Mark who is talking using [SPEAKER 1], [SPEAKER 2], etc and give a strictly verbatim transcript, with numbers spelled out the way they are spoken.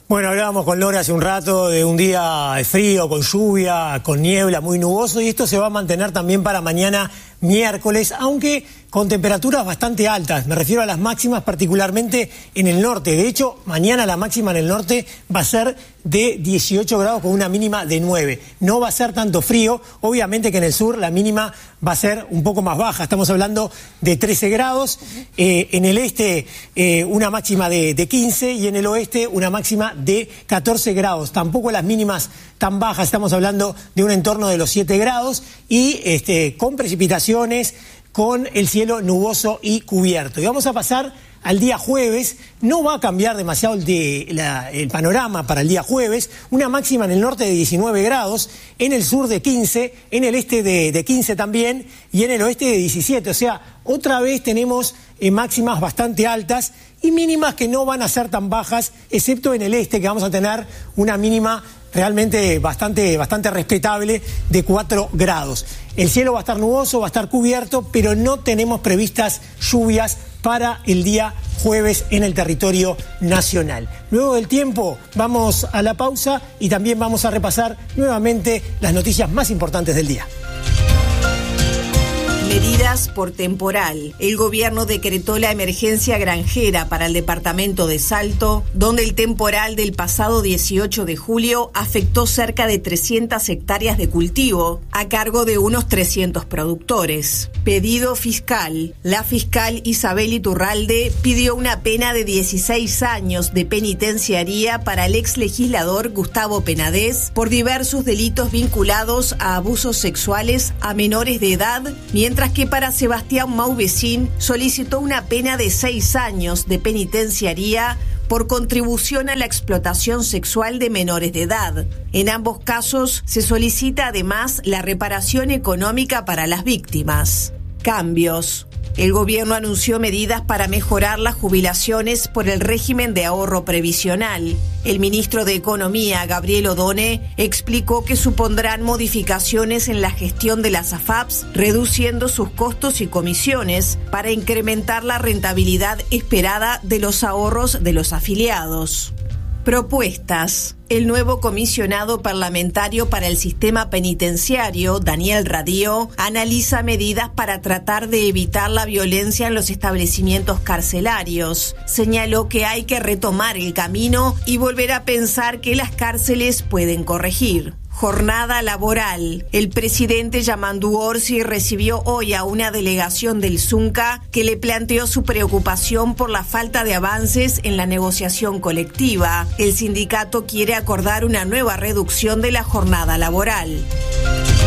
[SPEAKER 1] Bueno, hablábamos con Lora hace un rato de un día frío, con lluvia, con niebla, muy nuboso, y esto se va a mantener también para mañana miércoles, aunque con temperaturas bastante altas. Me refiero a las máximas, particularmente en el norte. De hecho, mañana la máxima en el norte va a ser de dieciocho grados con una mínima de nueve. No va a ser tanto frío, obviamente que en el sur la mínima va a ser un poco más baja. Estamos hablando de trece grados, eh, en el este eh, una máxima de, de quince y en el oeste una máxima de catorce grados. Tampoco las mínimas tan bajas, estamos hablando de un entorno de los siete grados y este, con precipitaciones, con el cielo nuboso y cubierto. Y vamos a pasar al día jueves. No va a cambiar demasiado el, de, la, el panorama para el día jueves. Una máxima en el norte de diecinueve grados, en el sur de quince, en el este de, de quince también y en el oeste de diecisiete. O sea, otra vez tenemos eh, máximas bastante altas y mínimas que no van a ser tan bajas, excepto en el este, que vamos a tener una mínima realmente bastante, bastante respetable de cuatro grados. El cielo va a estar nuboso, va a estar cubierto, pero no tenemos previstas lluvias para el día jueves en el territorio nacional. Luego del tiempo vamos a la pausa y también vamos a repasar nuevamente las noticias más importantes del día.
[SPEAKER 2] Medidas por temporal. El gobierno decretó la emergencia granjera para el departamento de Salto, donde el temporal del pasado dieciocho de julio afectó cerca de trescientas hectáreas de cultivo, a cargo de unos trescientos productores. Pedido fiscal. La fiscal Isabel Iturralde pidió una pena de dieciséis años de penitenciaría para el ex legislador Gustavo Penades por diversos delitos vinculados a abusos sexuales a menores de edad, mientras que para Sebastián Mauvecin solicitó una pena de seis años de penitenciaría por contribución a la explotación sexual de menores de edad. En ambos casos se solicita además la reparación económica para las víctimas. Cambios. El gobierno anunció medidas para mejorar las jubilaciones por el régimen de ahorro previsional. El ministro de Economía, Gabriel Odone, explicó que supondrán modificaciones en la gestión de las A F A Ps, reduciendo sus costos y comisiones para incrementar la rentabilidad esperada de los ahorros de los afiliados. Propuestas. El nuevo comisionado parlamentario para el sistema penitenciario, Daniel Radío, analiza medidas para tratar de evitar la violencia en los establecimientos carcelarios. Señaló que hay que retomar el camino y volver a pensar que las cárceles pueden corregir. Jornada laboral. El presidente Yamandu Orsi recibió hoy a una delegación del Zunca que le planteó su preocupación por la falta de avances en la negociación colectiva. El sindicato quiere acordar una nueva reducción de la jornada laboral.